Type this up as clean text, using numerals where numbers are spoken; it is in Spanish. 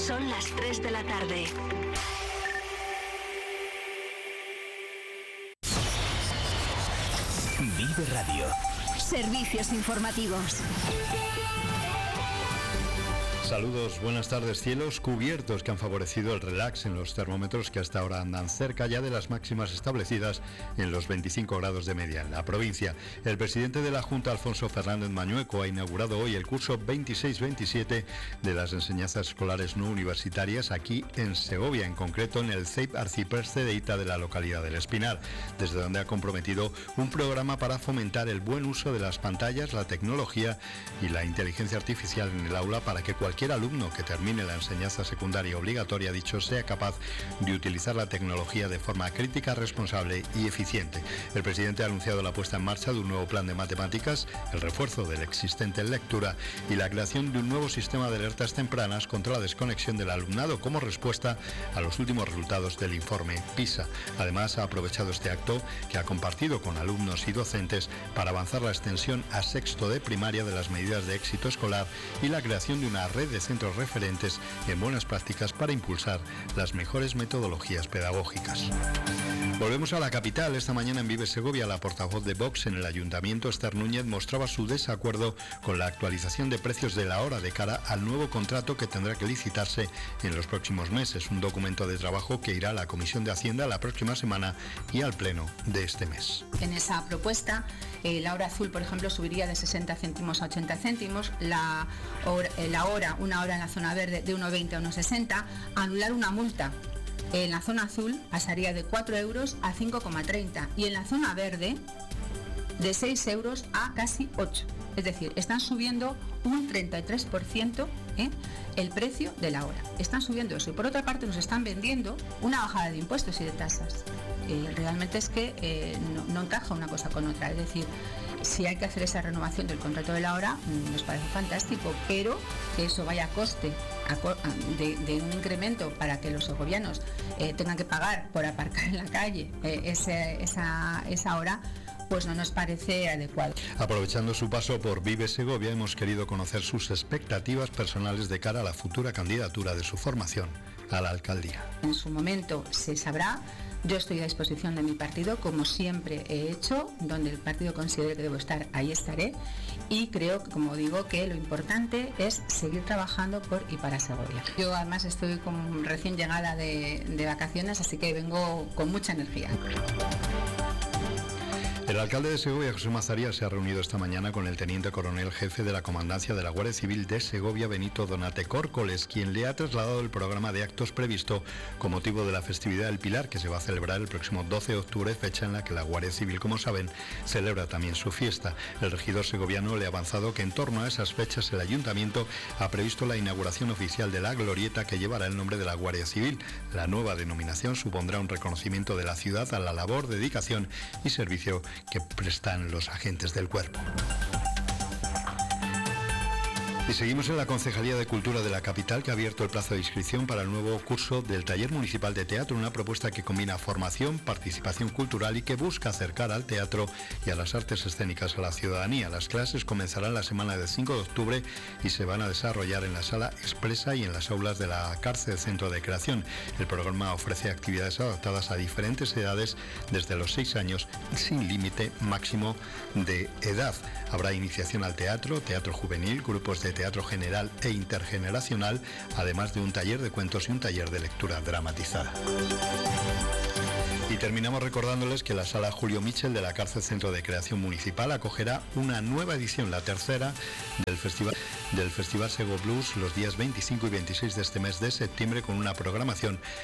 Son las 3 de la tarde. Vive Radio. Servicios informativos. Saludos, buenas tardes. Cielos cubiertos que han favorecido el relax en los termómetros que hasta ahora andan cerca ya de las máximas establecidas en los 25 grados de media en la provincia. El presidente de la Junta, Alfonso Fernández Mañueco, ha inaugurado hoy el curso 26-27 de las enseñanzas escolares no universitarias aquí en Segovia, en concreto en el CEIP Arcipreste de Ita de la localidad del Espinar, desde donde ha comprometido un programa para fomentar el buen uso de las pantallas, la tecnología y la inteligencia artificial en el aula para que cualquier alumno que termine la enseñanza secundaria obligatoria, sea capaz de utilizar la tecnología de forma crítica, responsable y eficiente. El presidente ha anunciado la puesta en marcha de un nuevo plan de matemáticas, el refuerzo del existente en lectura y la creación de un nuevo sistema de alertas tempranas contra la desconexión del alumnado como respuesta a los últimos resultados del informe PISA. Además, ha aprovechado este acto que ha compartido con alumnos y docentes para avanzar la extensión a sexto de primaria de las medidas de éxito escolar y la creación de una red de centros referentes en buenas prácticas para impulsar las mejores metodologías pedagógicas. Volvemos a la capital. Esta mañana en Vive Segovia, la portavoz de Vox en el Ayuntamiento, Esther Núñez, mostraba su desacuerdo con la actualización de precios de la hora de cara al nuevo contrato que tendrá que licitarse en los próximos meses. Un documento de trabajo que irá a la Comisión de Hacienda la próxima semana y al Pleno de este mes. En esa propuesta, la hora azul, por ejemplo, subiría de 60 céntimos a 80 céntimos, una hora en la zona verde de 1,20 a 1,60, anular una multa. En la zona azul pasaría de 4 euros a 5,30 y en la zona verde de 6 euros a casi 8. Es decir, están subiendo un 33% el precio de la hora. Están subiendo eso y por otra parte nos están vendiendo una bajada de impuestos y de tasas. Realmente es que no encaja una cosa con otra. Es decir, si hay que hacer esa renovación del contrato de la hora, nos parece fantástico, pero que eso vaya a coste de un incremento para que los segovianos tengan que pagar por aparcar en la calle esa hora, pues no nos parece adecuado. Aprovechando su paso por Vive Segovia, hemos querido conocer sus expectativas personales de cara a la futura candidatura de su formación a la alcaldía. En su momento se sabrá. Yo estoy a disposición de mi partido, como siempre he hecho, donde el partido considere que debo estar, ahí estaré, y creo, como digo, que lo importante es seguir trabajando por y para Segovia. Yo además estoy como recién llegada de vacaciones, así que vengo con mucha energía. El alcalde de Segovia, José Mazaría, se ha reunido esta mañana con el teniente coronel jefe de la Comandancia de la Guardia Civil de Segovia, Benito Donate Córcoles, quien le ha trasladado el programa de actos previsto con motivo de la festividad del Pilar, que se va a celebrar el próximo 12 de octubre, fecha en la que la Guardia Civil, como saben, celebra también su fiesta. El regidor segoviano le ha avanzado que en torno a esas fechas el Ayuntamiento ha previsto la inauguración oficial de la glorieta que llevará el nombre de la Guardia Civil. La nueva denominación supondrá un reconocimiento de la ciudad a la labor, dedicación y servicio que prestan los agentes del cuerpo. Y seguimos en la Concejalía de Cultura de la capital, que ha abierto el plazo de inscripción para el nuevo curso del Taller Municipal de Teatro, una propuesta que combina formación, participación cultural y que busca acercar al teatro y a las artes escénicas a la ciudadanía. Las clases comenzarán la semana del 5 de octubre y se van a desarrollar en la Sala Expresa y en las aulas de la Cárcel Centro de Creación. El programa ofrece actividades adaptadas a diferentes edades, desde los 6 años, sin límite máximo de edad. Habrá iniciación al teatro, teatro juvenil, grupos de teatro general e intergeneracional, además de un taller de cuentos y un taller de lectura dramatizada. Y terminamos recordándoles que la Sala Julio Michel de la Cárcel Centro de Creación Municipal acogerá una nueva edición, la tercera, del Festival Sego Blues, los días 25 y 26 de este mes de septiembre, con una programación